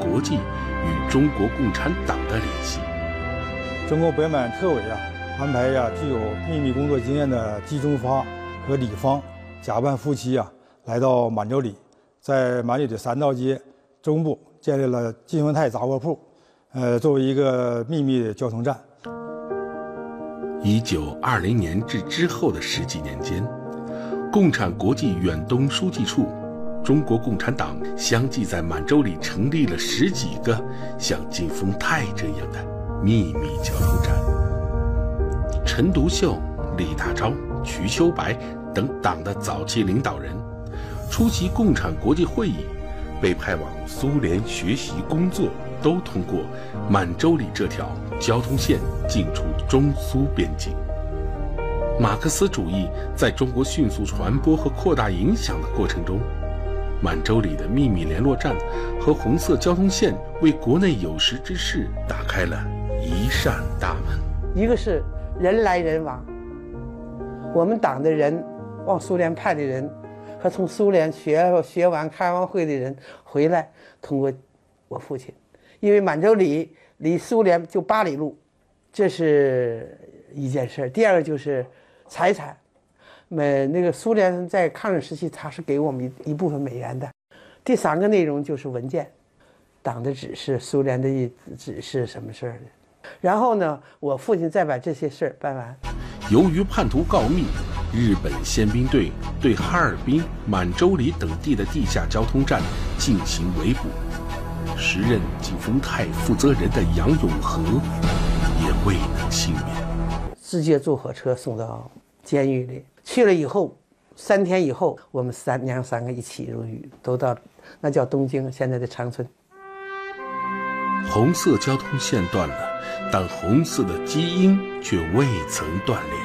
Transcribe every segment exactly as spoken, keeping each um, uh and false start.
国际与中国共产党的联系。 中国北满特委啊，安排呀、啊、具有秘密工作经验的季中发和李芳假扮夫妻啊，来到满洲里，在满里的三道街中部建立了金丰泰杂货铺，呃，作为一个秘密的交通站。 一九二零年至之后的十几年间，共产国际远东书记处、中国共产党相继在满洲里成立了十几个像金丰泰这样的秘密交通站。陈独秀、李大钊、瞿秋白等党的早期领导人出席共产国际会议，被派往苏联学习工作，都通过满洲里这条交通线进出中苏边境。马克思主义在中国迅速传播和扩大影响的过程中，满洲里的秘密联络站和红色交通线为国内有识之士打开了一扇大门。 一个是人来人往，我们党的人往苏联派的人和从苏联学学完开完会的人回来，通过我父亲，因为满洲里离苏联就八里路，这是一件事。第二个就是财产，美那个苏联在抗日时期他是给我们一一部分美元的。第三个内容就是文件，党的指示，苏联的指示什么事儿的。然后呢，我父亲再把这些事儿办完。 由于叛徒告密，日本宪兵队对哈尔滨、满洲里等地的地下交通站进行围捕，时任金丰泰负责人的杨永和也未能幸免， 直接坐火车送到监狱里去了。以后三天以后，我们三娘三个一起入狱，都到那叫东京，现在的长春。 红色交通线断了，但红色的基因却未曾断裂。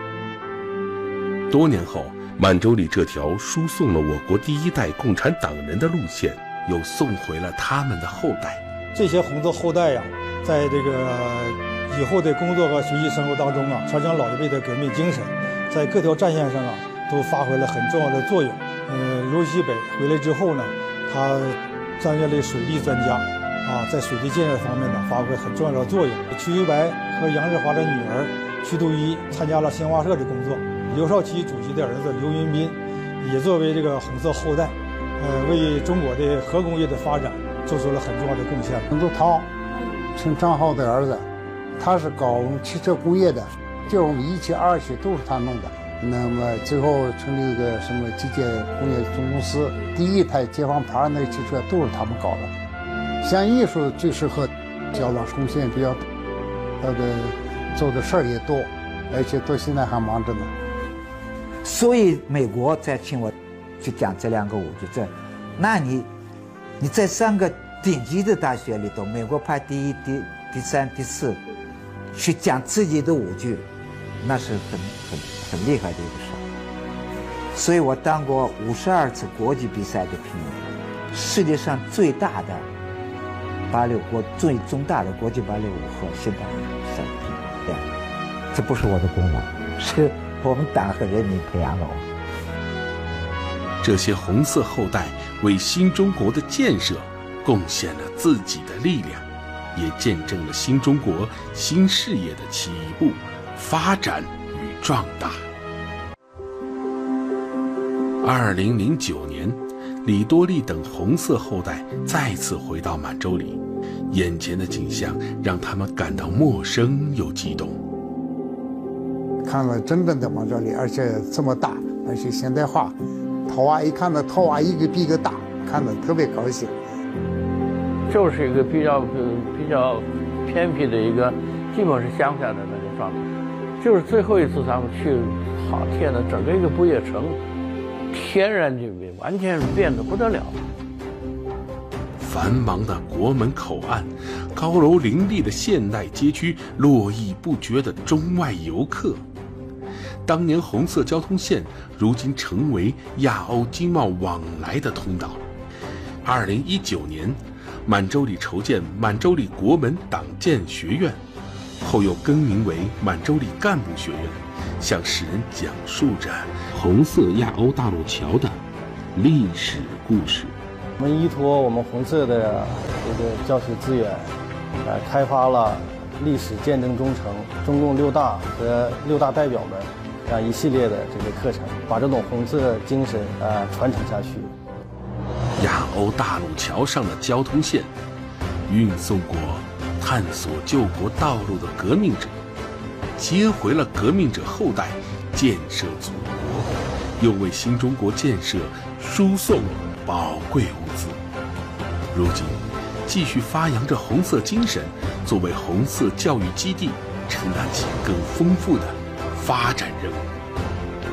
多年后，满洲里这条输送了我国第一代共产党人的路线，又送回了他们的后代。 这些红色后代呀、啊，在这个以后的工作和学习生活当中啊，传承老一辈的革命精神，在各条战线上啊，都发挥了很重要的作用。呃，刘西北回来之后呢，他担任了水利专家。啊，在水利建设方面呢，发挥很重要的作用。瞿秋白和杨日华的女儿瞿杜一参加了新华社的工作。刘少奇主席的儿子刘云斌也作为这个红色后代，呃，为中国的核工业的发展做出了很重要的贡献。 陈独涛，陈昌浩的儿子，他是搞汽车工业的，这种一期、二期都是他弄的。那么最后成立一个什么机械工业总公司，第一台解放牌那个汽车都是他们搞的。像艺术最适合交通红线比较，他的做的事儿也多，而且到现在还忙着呢。 所以美国再请我去讲这两个舞剧，这，那你你在三个顶级的大学里头，美国排第一、第第三、第四，去讲自己的舞剧，那是很很很厉害的一个事儿。所以我当过五十二次国际比赛的评委，世界上最大的芭蕾国最重大的国际芭蕾舞和现代舞赛的评委，这不是我的功劳，是我们党和人民培养了我。 这些红色后代为新中国的建设贡献了自己的力量，也见证了新中国新事业的起步、发展与壮大。二零零九年，李多利等红色后代再次回到满洲里，眼前的景象让他们感到陌生又激动。 看了真正的满洲里，而且这么大，而且现代化，套娃一看到套娃一个比一个大，看得特别高兴。 就是一个比较比较偏僻的一个，基本是乡下的那个状态。就是最后一次咱们去，好天呐，整个一个不夜城，天然就完全变得不得了。 繁忙的国门口岸，高楼林立的现代街区，络绎不绝的中外游客。当年红色交通线如今成为亚欧经贸往来的通道。二零一九年，满洲里筹建满洲里国门党建学院，后又更名为满洲里干部学院，向世人讲述着红色亚欧大陆桥的历史故事。 我们依托我们红色的这个教学资源，呃，开发了历史见证忠诚、中共六大和六大代表们这样一系列的这个课程，把这种红色精神呃传承下去。 亚欧大陆桥上的交通线，运送过探索救国道路的革命者，接回了革命者后代建设祖国，又为新中国建设输送宝贵物资。如今，继续发扬着红色精神，作为红色教育基地，承担起更丰富的发展任务。